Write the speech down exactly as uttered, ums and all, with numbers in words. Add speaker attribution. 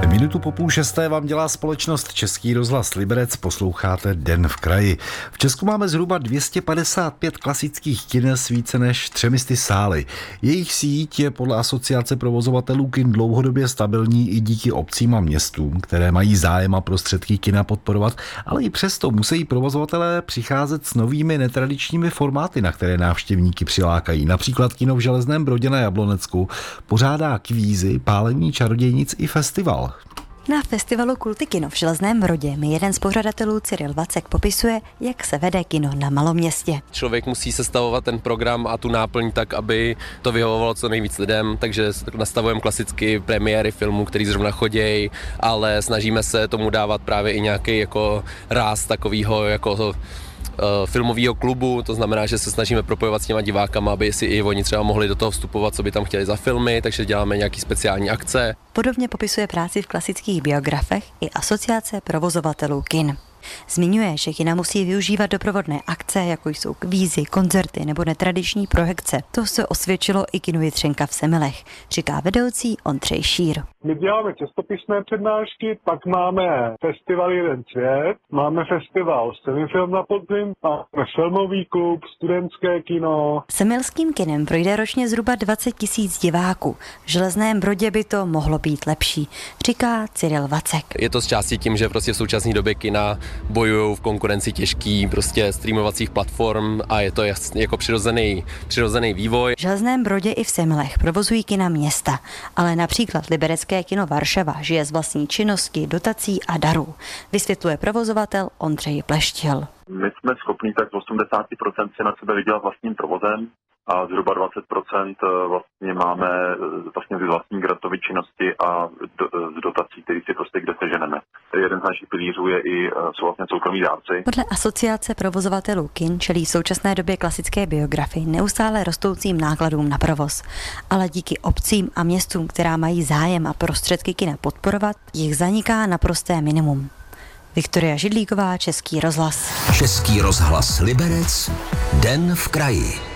Speaker 1: Minutu po půl šesté vám dělá společnost Český rozhlas Liberec, posloucháte Den v kraji. V Česku máme zhruba dvě stě padesát pět klasických kin s více než třemi sty sály. Jejich síť je podle Asociace provozovatelů kin dlouhodobě stabilní i díky obcím a městům, které mají zájem a prostředky kina podporovat, ale i přesto musí provozovatelé přicházet s novými netradičními formáty, na které návštěvníky přilákají. Například kino v Železném Brodě na Jablonecku pořádá kvízy, pálení čarodějnic i festival.
Speaker 2: Na festivalu Kulty kino v Železném Brodě mi jeden z pořadatelů Cyril Vacek popisuje, jak se vede kino na Maloměstě.
Speaker 3: Člověk musí sestavovat ten program a tu náplň tak, aby to vyhovovalo co nejvíc lidem, takže nastavujeme klasicky premiéry filmů, který zrovna chodějí, ale snažíme se tomu dávat právě i nějaký jako ráz takového jako filmového klubu, to znamená, že se snažíme propojovat s těma divákama, aby si i oni třeba mohli do toho vstupovat, co by tam chtěli za filmy, takže děláme nějaký speciální akce.
Speaker 2: Podobně popisuje práci v klasických biografech i Asociace provozovatelů kin. Zmiňuje, že kina musí využívat doprovodné akce, jako jsou kvízy, koncerty nebo netradiční projekce. To se osvědčilo i kinu Jitřenka v Semilech, říká vedoucí Ondřej Šír.
Speaker 4: My děláme cestopisné přednášky, pak máme festival Jeden svět, máme festival Semifilm na podzim, máme filmový klub, studentské kino.
Speaker 2: Semilským kinem projde ročně zhruba dvacet tisíc diváků. V Železném Brodě by to mohlo být lepší, říká Cyril Vacek.
Speaker 3: Je to z části tím, že prostě v současné době kina bojují v konkurenci těžký prostě streamovacích platform a je to jasný, jako přirozený, přirozený vývoj.
Speaker 2: V Železném Brodě i v Semilech provozují kina města, ale například liberecké kino Varšava žije z vlastní činnosti, dotací a darů, vysvětluje provozovatel Ondřej Pleštil.
Speaker 5: My jsme schopni tak osmdesát procent si na sebe vydělat vlastním provozem a zhruba dvacet procent vlastně máme vlastně z vlastní grantové činnosti a do, z dotací, který si prostě kde seženeme. Jeden z našich pilířů je i jsou vlastně soukromí dárci.
Speaker 2: Podle Asociace provozovatelů kin čelí v současné době klasické biografy neustále rostoucím nákladům na provoz. Ale díky obcím a městům, která mají zájem a prostředky kina podporovat, jich zaniká naprosté minimum. Viktoria Židlíková, Český rozhlas.
Speaker 6: Český rozhlas Liberec, Den v kraji.